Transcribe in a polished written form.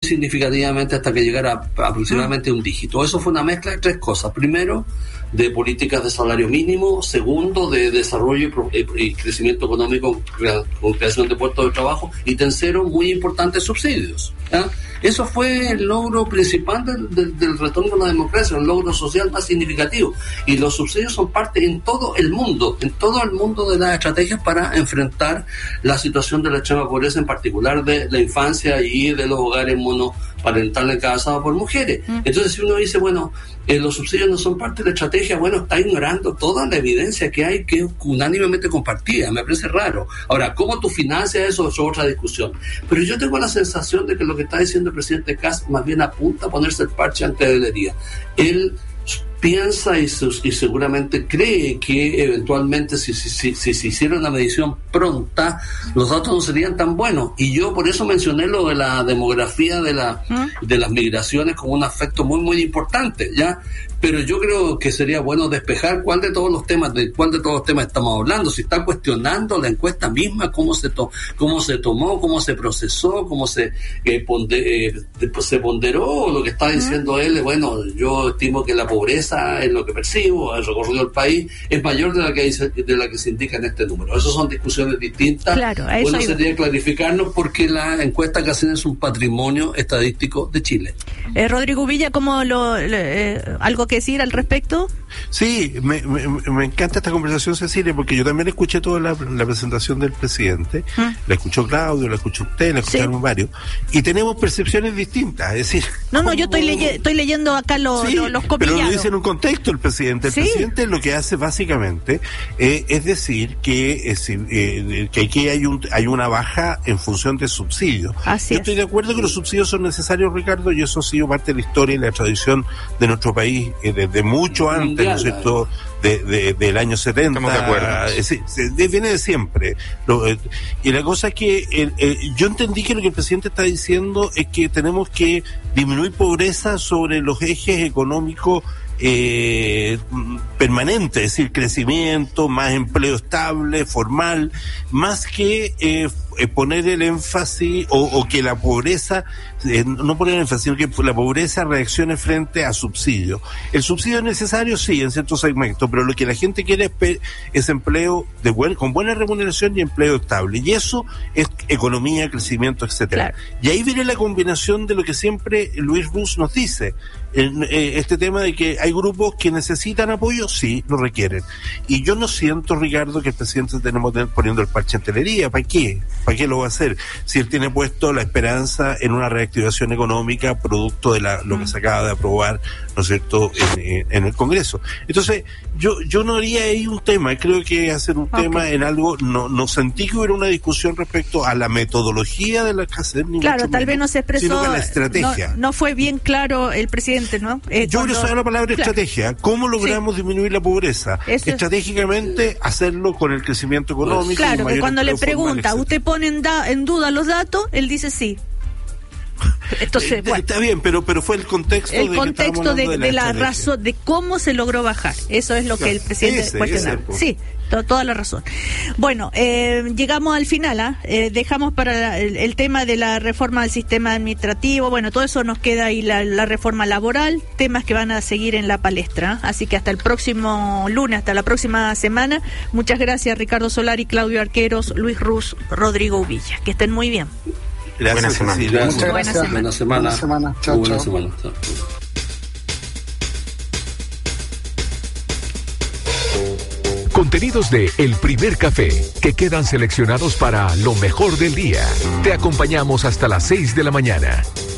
significativamente hasta que llegara aproximadamente un dígito. Eso fue una mezcla de tres cosas. Primero, de políticas de salario mínimo. Segundo, de desarrollo y crecimiento económico con creación de puestos de trabajo. Y tercero, muy importante, subsidios. ¿Ya? Eso fue el logro principal del retorno a la democracia, el logro social más significativo. Y los subsidios son parte en todo el mundo de las estrategias para enfrentar la situación de la extrema pobreza, en particular de la infancia y de los hogares monoparentales encabezados por mujeres. Entonces, si uno dice, bueno, los subsidios no son parte de la estrategia, bueno, está ignorando toda la evidencia que hay, que es unánimemente compartida. Me parece raro. Ahora, ¿cómo tú financias eso? Es otra discusión. Pero yo tengo la sensación de que lo que está diciendo el presidente Kast más bien apunta a ponerse el parche ante la herida. Él piensa y seguramente cree que eventualmente si se hiciera una medición pronta, los datos no serían tan buenos. Y yo por eso mencioné lo de la demografía de las migraciones como un aspecto muy, muy importante, ¿ya? Pero yo creo que sería bueno despejar cuál de todos los temas estamos hablando. Si está cuestionando la encuesta misma, cómo se tomó, cómo se procesó, cómo se ponderó, lo que está diciendo él. Bueno, yo estimo que la pobreza, en lo que percibo, el recorrido del país, es mayor de la que se indica en este número. Esas son discusiones distintas. Claro, bueno, sería clarificarnos porque la encuesta que hacen es un patrimonio estadístico de Chile. Rodrigo Villa, ¿cómo algo que decir al respecto? Sí, me encanta esta conversación, Cecilia, porque yo también escuché toda la presentación del presidente, la escuchó Claudio, la escuchó usted, la escucharon varios, y tenemos percepciones distintas, es decir... No, yo estoy leyendo acá los copillados. Pero lo dice en un contexto el presidente. El presidente lo que hace básicamente es decir que aquí hay una baja en función de subsidios. Yo estoy de acuerdo que los subsidios son necesarios, Ricardo, y eso ha sido parte de la historia y la tradición de nuestro país desde mucho antes, ¿no es cierto?, del año 70. Estamos de acuerdo. Viene de siempre. Y la cosa es que yo entendí que lo que el presidente está diciendo es que tenemos que disminuir pobreza sobre los ejes económicos permanente, es decir, crecimiento, más empleo estable, formal, más que poner el énfasis o que la pobreza, no poner el énfasis, sino que la pobreza reaccione frente a subsidios. El subsidio es necesario, sí, en ciertos segmentos, pero lo que la gente quiere es empleo con buena remuneración y empleo estable. Y eso es economía, crecimiento, etcétera. Claro. Y ahí viene la combinación de lo que siempre Luis Ruz nos dice, este tema de que hay grupos que necesitan apoyo, sí, lo requieren. Y yo no siento, Ricardo, que el presidente tenemos poniendo el parche en telería. ¿Para qué? ¿Para qué lo va a hacer? Si él tiene puesto la esperanza en una reactivación económica producto de lo que se acaba de aprobar, ¿no es cierto?, en el Congreso. Entonces, yo no haría ahí un tema, creo que hacer un tema en algo, no sentí que hubiera una discusión respecto a la metodología de la CACEP, ni claro, mucho tal menos, vez no se expresó, sino que la estrategia. No fue bien claro el presidente, ¿no? Yo creo que usaba la palabra estrategia. ¿Cómo logramos disminuir la pobreza? Estratégicamente hacerlo con el crecimiento económico. Claro, que cuando le pregunta, formal, ¿usted pone en duda los datos? Él dice sí. Entonces, está bien, pero fue el contexto de la razón de cómo se logró bajar. Eso es lo que el presidente cuestionaba. Sí, toda la razón. Bueno, llegamos al final, dejamos para el tema de la reforma del sistema administrativo. Bueno, todo eso nos queda ahí, la reforma laboral, temas que van a seguir en la palestra. Así que hasta el próximo lunes, hasta la próxima semana. Muchas gracias, Ricardo Solari, Claudio Arqueros, Luis Ruz, Rodrigo Uvilla. Que estén muy bien. Gracias, buena semana. Muchas gracias. Buena semana. Chao. Contenidos de El Primer Café, que quedan seleccionados para lo mejor del día. Te acompañamos hasta las 6 de la mañana.